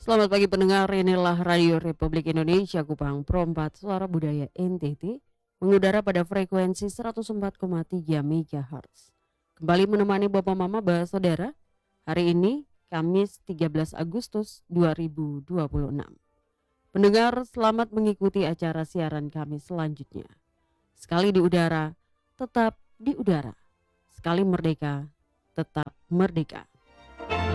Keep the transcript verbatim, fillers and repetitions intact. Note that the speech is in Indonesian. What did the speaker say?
Selamat pagi pendengar, inilah Radio Republik Indonesia Kupang Pro empat Suara Budaya N T T mengudara pada frekuensi seratus empat koma tiga MHz. Kembali menemani Bapak Mama Bapak Saudara, hari ini Kamis tiga belas Agustus dua ribu dua puluh enam. Pendengar, selamat mengikuti acara siaran kami selanjutnya. Sekali di udara, tetap di udara. Sekali merdeka, tetap merdeka.